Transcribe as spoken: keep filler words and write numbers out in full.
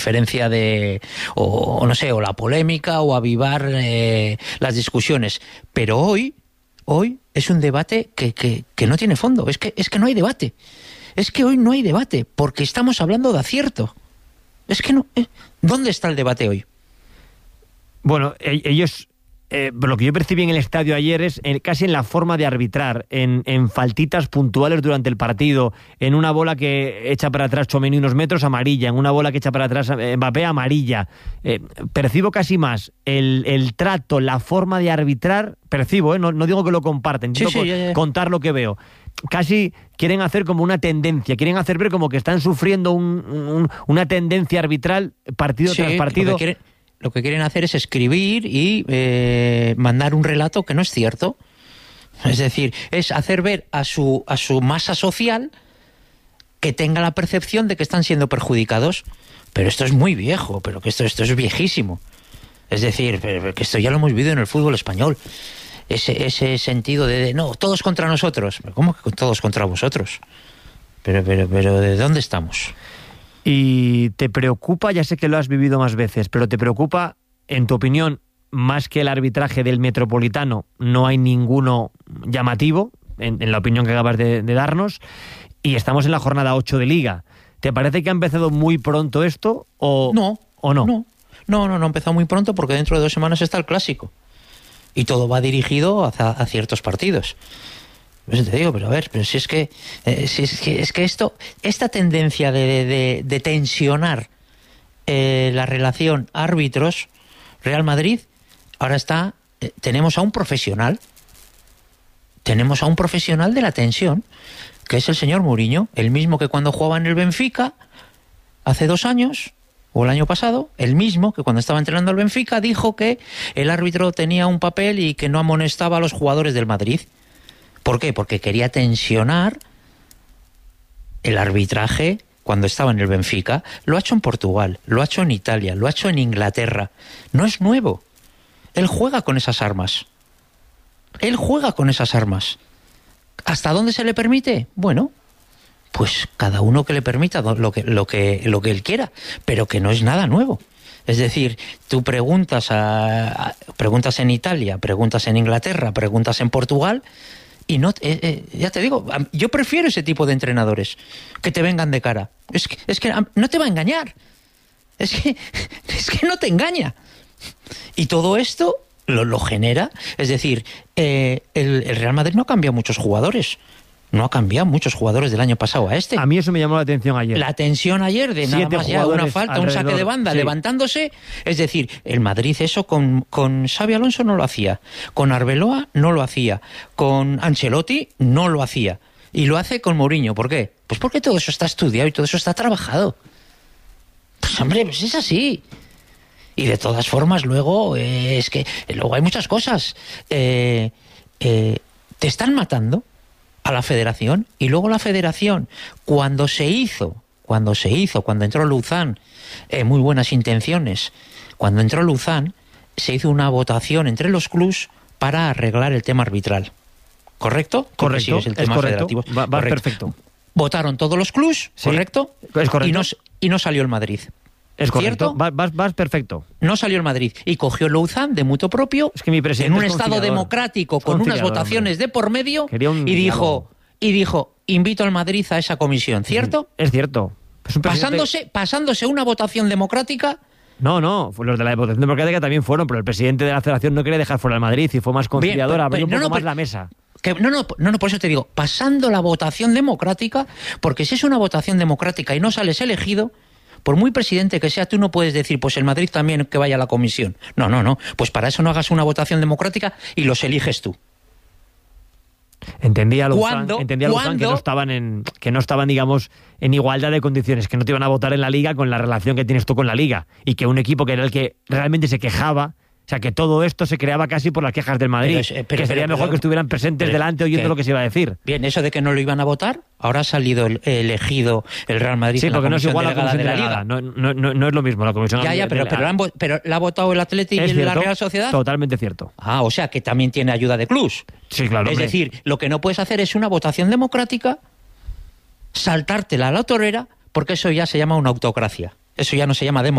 diferencia de, o, o no sé, o la polémica o avivar eh, las discusiones. Pero hoy, hoy es un debate que, que, que no tiene fondo. Es que, es que no hay debate. Es que hoy no hay debate porque estamos hablando de acierto. Es que no. Eh, ¿Dónde está el debate hoy? Bueno, ellos, eh, lo que yo percibí en el estadio ayer es en, casi en la forma de arbitrar, en, en faltitas puntuales durante el partido, en una bola que echa para atrás Tchouaméni unos metros, amarilla, en una bola que echa para atrás Mbappé, amarilla. Eh, percibo casi más el, el trato, la forma de arbitrar, percibo, eh, no, no digo que lo comparten, sí, digo sí, ya, ya. contar lo que veo. Casi quieren hacer como una tendencia, quieren hacer ver como que están sufriendo un, un, una tendencia arbitral partido sí, tras partido. Lo que, quieren, lo que quieren hacer es escribir y eh, mandar un relato que no es cierto. Es decir, es hacer ver a su, a su masa social que tenga la percepción de que están siendo perjudicados. Pero esto es muy viejo, pero que esto, esto es viejísimo. Es decir, que esto ya lo hemos vivido en el fútbol español. Ese, ese sentido de, de, no, todos contra nosotros. ¿Cómo que todos contra vosotros? Pero, pero, pero, ¿de dónde estamos? Y te preocupa, ya sé que lo has vivido más veces, pero te preocupa, en tu opinión, más que el arbitraje del Metropolitano, no hay ninguno llamativo, en, en la opinión que acabas de, de darnos, y estamos en la jornada ocho de Liga. ¿Te parece que ha empezado muy pronto esto o no? ¿O no? No, no, no, no ha empezado muy pronto porque dentro de dos semanas está el Clásico. Y todo va dirigido hacia, a ciertos partidos. Pues te digo, pero a ver, pero si es que, eh, si es que, es que esto, esta tendencia de, de, de tensionar eh, la relación árbitros-Real Madrid, ahora está, eh, tenemos a un profesional, tenemos a un profesional de la tensión, que es el señor Mourinho, el mismo que cuando jugaba en el Benfica hace dos años... o el año pasado, el mismo que cuando estaba entrenando al Benfica dijo que el árbitro tenía un papel y que no amonestaba a los jugadores del Madrid. ¿Por qué? Porque quería tensionar el arbitraje cuando estaba en el Benfica. Lo ha hecho en Portugal, lo ha hecho en Italia, lo ha hecho en Inglaterra. No es nuevo. Él juega con esas armas. Él juega con esas armas. ¿Hasta dónde se le permite? Bueno... pues cada uno que le permita lo que, lo que, lo que él quiera, pero que no es nada nuevo. Es decir, tú preguntas, a, a, preguntas en Italia, preguntas en Inglaterra, preguntas en Portugal, y no, eh, eh, ya te digo, yo prefiero ese tipo de entrenadores, que te vengan de cara. Es que, es que no te va a engañar. Es que, es que no te engaña. Y todo esto lo, lo genera, es decir, eh, el, el Real Madrid no ha cambiado muchos jugadores. No ha cambiado muchos jugadores del año pasado a este. A mí eso me llamó la atención ayer. La tensión ayer de nada más ya una falta, alrededor, un saque de banda, sí. Levantándose. Es decir, el Madrid eso con, con Xabi Alonso no lo hacía. Con Arbeloa no lo hacía. Con Ancelotti no lo hacía. Y lo hace con Mourinho. ¿Por qué? Pues porque todo eso está estudiado y todo eso está trabajado. Pues hombre, pues es así. Y de todas formas luego eh, es que luego hay muchas cosas. Eh, eh, te están matando a la federación, y luego la federación, cuando se hizo, cuando se hizo, cuando entró Luzán, eh, muy buenas intenciones, cuando entró Luzán, se hizo una votación entre los clubs para arreglar el tema arbitral. ¿Correcto? Correcto, es el tema es correcto. federativo. Va, va correcto. Perfecto. Votaron todos los clubs, sí, ¿correcto? Es correcto. Y no, y no salió el Madrid. Es correcto, ¿cierto? vas, vas perfecto. No salió el Madrid y cogió Luzán de mutuo propio, es que mi presidente en un es estado democrático con unas votaciones hombre. de por medio y dijo, y dijo, invito al Madrid a esa comisión, ¿cierto? Es cierto. Es un presidente... pasándose, pasándose una votación democrática. No, no, los de la votación democrática también fueron, pero el presidente de la federación no quería dejar fuera al Madrid y fue más conciliador, abrió un poco no, no, más la mesa. Que, no, no, no, no, por eso te digo, pasando la votación democrática, porque si es una votación democrática y no sales elegido, por muy presidente que sea, tú no puedes decir, pues el Madrid también que vaya a la comisión. No, no, no. Pues para eso no hagas una votación democrática y los eliges tú. Entendía Luzán, entendía Luzán que no estaban en, que no estaban, digamos, en igualdad de condiciones, que no te iban a votar en la Liga con la relación que tienes tú con la Liga, y que un equipo que era el que realmente se quejaba, o sea, que todo esto se creaba casi por las quejas del Madrid, pero, pero, que sería pero, mejor pero, que estuvieran presentes pero, delante oyendo que, lo que se iba a decir. Bien, eso de que no lo iban a votar, ahora ha salido el, elegido el Real Madrid. Sí, en la porque no es igual a la comisión de la delegada, no, no, no, no es lo mismo la comisión ya, ya, pero, pero, la han, pero la ha votado el Atleti y la Real Sociedad. Totalmente cierto. Ah, o sea, que también tiene ayuda de clubs. Sí, claro. Es hombre. decir, lo que no puedes hacer es una votación democrática, saltártela a la torera, porque eso ya se llama una autocracia. Eso ya no se llama democracia.